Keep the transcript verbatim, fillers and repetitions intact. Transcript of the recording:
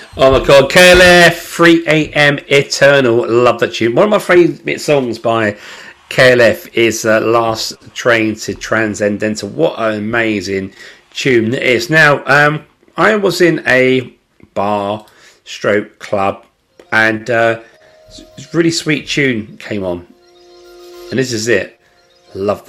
Oh my god, K L F, three A M Eternal. Love that tune. One of my favourite songs by K L F is uh, Last Train to Transcendental. What an amazing tune it is. Now, um, I was in a bar stroke club and uh, a really sweet tune came on. And this is it. Love